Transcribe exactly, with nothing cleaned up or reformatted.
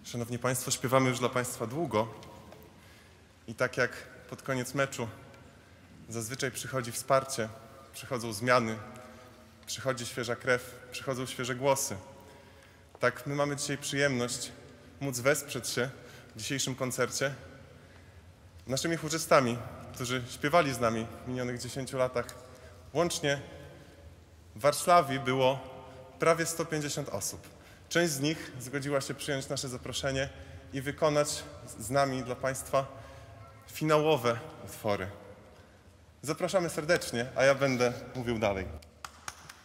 Szanowni Państwo, śpiewamy już dla Państwa długo i tak jak pod koniec meczu zazwyczaj przychodzi wsparcie, przychodzą zmiany, przychodzi świeża krew, przychodzą świeże głosy. Tak my mamy dzisiaj przyjemność móc wesprzeć się w dzisiejszym koncercie naszymi chórzystami, którzy śpiewali z nami w minionych dziesięciu latach. Łącznie w Warszawie było prawie sto pięćdziesiąt osób. Część z nich zgodziła się przyjąć nasze zaproszenie i wykonać z nami dla Państwa finałowe utwory. Zapraszamy serdecznie, a ja będę mówił dalej.